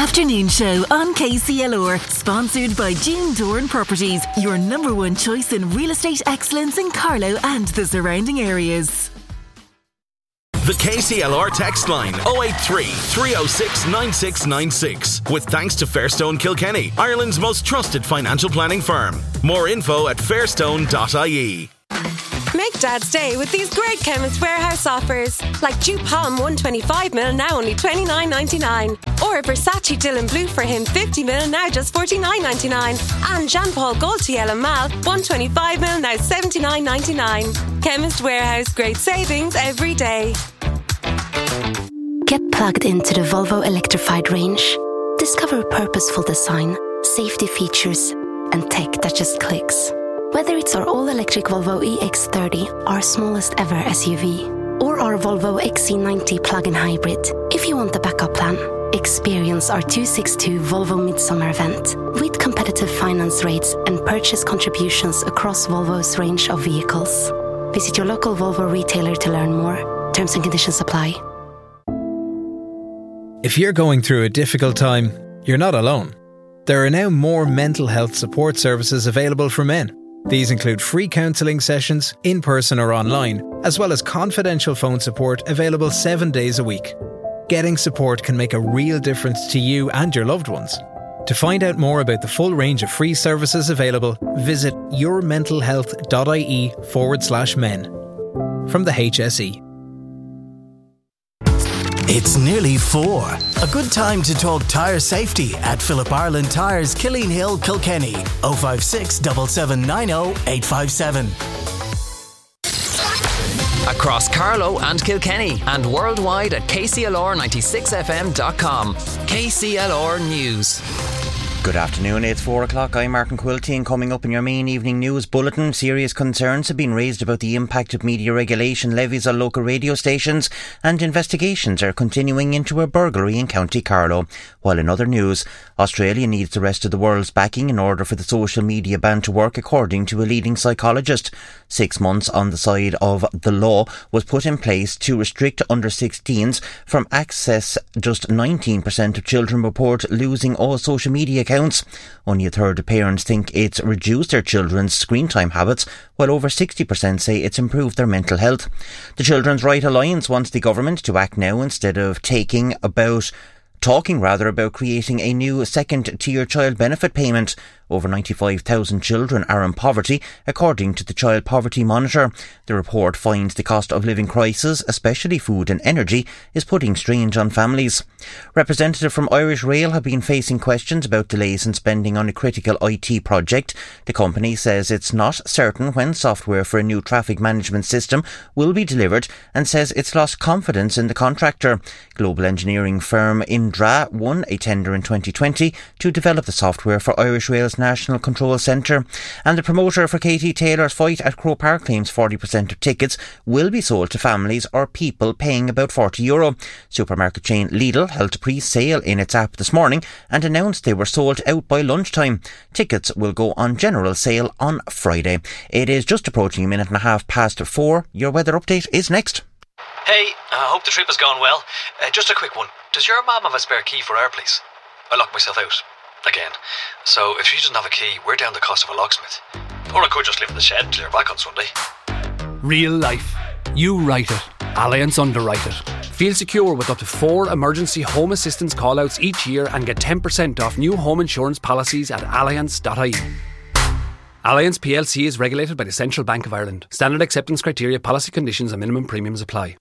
Afternoon Show on KCLR, sponsored by June Dorn Properties, your number one choice in real estate excellence in Carlow and the surrounding areas. The KCLR text line 083 306 9696. With thanks to Fairstone Kilkenny, Ireland's most trusted financial planning firm. More info at fairstone.ie. Make Dad's day with these great Chemist Warehouse offers. Like Dew Palm 125ml now only $29.99. Or Versace Dylan Blue for him 50ml now just $49.99. And Jean Paul Gaultier and Mal 125ml now $79.99. Chemist Warehouse, great savings every day. Get plugged into the Volvo electrified range. Discover purposeful design, safety features, and tech that just clicks. Whether it's our all-electric Volvo EX30, our smallest ever SUV, or our Volvo XC90 plug-in hybrid, if you want the backup plan, experience our 262 Volvo Midsummer event with competitive finance rates and purchase contributions across Volvo's range of vehicles. Visit your local Volvo retailer to learn more. Terms and conditions apply. If you're going through a difficult time, you're not alone. There are now more mental health support services available for men. These include free counselling sessions, in person or online, as well as confidential phone support available 7 days a week. Getting support can make a real difference to you and your loved ones. To find out more about the full range of free services available, visit yourmentalhealth.ie/men. From the HSE. It's nearly 4. A good time to talk tyre safety at Philip Ireland Tyres, Killeen Hill, Kilkenny. 056 7790 857. Across Carlow and Kilkenny and worldwide at KCLR96fm.com. KCLR News. Good afternoon, it's 4 o'clock. I'm Martin Quilty, and coming up in your main evening news bulletin, serious concerns have been raised about the impact of media regulation levies on local radio stations, and investigations are continuing into a burglary in County Carlow. While in other news, Australia needs the rest of the world's backing in order for the social media ban to work, according to a leading psychologist. 6 months on the side of the law was put in place to restrict under 16s from access. Just 19% of children report losing all social media accounts. Only a third of parents think it's reduced their children's screen time habits, while over 60% say it's improved their mental health. The Children's Right Alliance wants the government to act now instead of talking about creating a new second-tier child benefit payment. Over 95,000 children are in poverty, according to the Child Poverty Monitor. The report finds the cost of living crisis, especially food and energy, is putting strain on families. Representatives from Irish Rail have been facing questions about delays in spending on a critical IT project. The company says it's not certain when software for a new traffic management system will be delivered, and says it's lost confidence in the contractor. Global engineering firm Indra won a tender in 2020 to develop the software for Irish Rail's National Control Centre. And the promoter for Katie Taylor's fight at Croke Park claims 40% of tickets will be sold to families or people paying about €40. Supermarket chain Lidl held a pre-sale in its app this morning and announced they were sold out by lunchtime. Tickets will go on general sale on Friday. It is just approaching a minute and a half past 4. Your weather update is next. Hey, I hope the trip has gone well. Just a quick one. Does your mum have a spare key for our place? I locked myself out. Again. So if she doesn't have a key, we're down the cost of a locksmith. Or I could just live in the shed till you're back on Sunday. Real life. You write it. Allianz underwrite it. Feel secure with up to 4 emergency home assistance call-outs each year and get 10% off new home insurance policies at allianz.ie. Allianz PLC is regulated by the Central Bank of Ireland. Standard acceptance criteria, policy conditions and minimum premiums apply.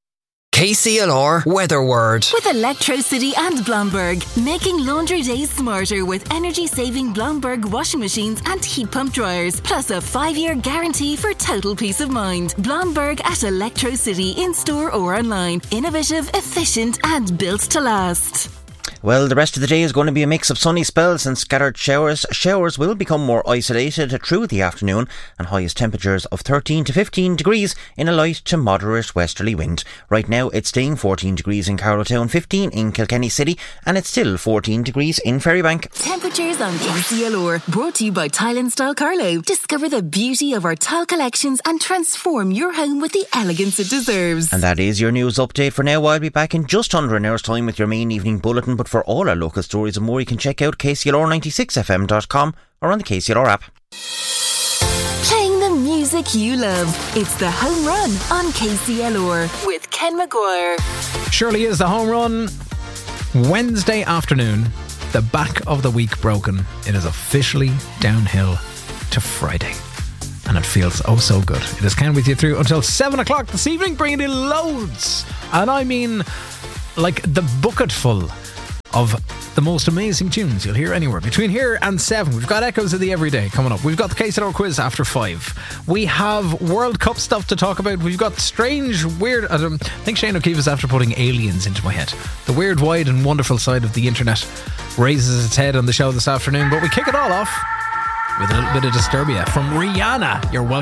KCLR Weather Word. With Electrocity and Blomberg, making laundry days smarter with energy-saving Blomberg washing machines and heat pump dryers, plus a 5-year guarantee for total peace of mind. Blomberg at Electrocity, in-store or online. Innovative, efficient and built to last. Well, the rest of the day is going to be a mix of sunny spells and scattered showers. Showers will become more isolated through the afternoon, and highest temperatures of 13 to 15 degrees in a light to moderate westerly wind. Right now it's staying 14 degrees in Carlowtown, 15 in Kilkenny City, and it's still 14 degrees in Ferrybank. Temperatures on KCLR, brought to you by Tile & Style Carlow. Discover the beauty of our tile collections and transform your home with the elegance it deserves. And that is your news update for now. I'll be back in just under an hour's time with your main evening bulletin, but For all our local stories and more, you can check out kclr96fm.com or on the KCLR app. Playing the music you love. It's The Home Run on KCLR with Ken McGuire. Surely is the home run. Wednesday afternoon, the back of the week broken. It is officially downhill to Friday. And it feels oh so good. It is Ken with you through until 7 o'clock this evening, bringing in loads. And I mean, like the bucket full of the most amazing tunes you'll hear anywhere between here and 7. We've got Echoes of the Everyday coming up. We've got the KCLR quiz after 5. We have World Cup stuff to talk about. We've got strange, weird... I think Shane O'Keefe is after putting aliens into my head. The weird, wide and wonderful side of the internet raises its head on the show this afternoon. But we kick it all off with a little bit of Disturbia from Rihanna. You're welcome.